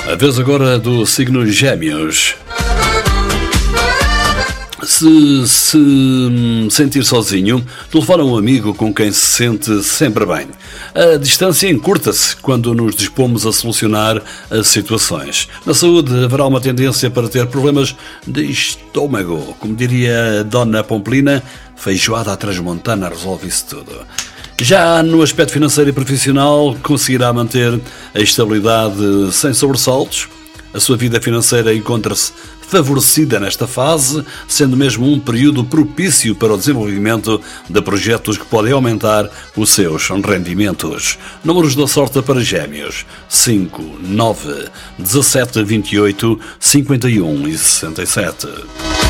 A vez agora do signo Gêmeos. Se sentir sozinho, telefona um amigo com quem se sente sempre bem. A distância encurta-se quando nos dispomos a solucionar as situações. Na saúde, haverá uma tendência para ter problemas de estômago. Como diria a Dona Pomplina, feijoada à transmontana resolve isso tudo. Já no aspecto financeiro e profissional, conseguirá manter a estabilidade sem sobressaltos. A sua vida financeira encontra-se favorecida nesta fase, sendo mesmo um período propício para o desenvolvimento de projetos que podem aumentar os seus rendimentos. Números da sorte para Gêmeos: 5, 9, 17, 28, 51 e 67.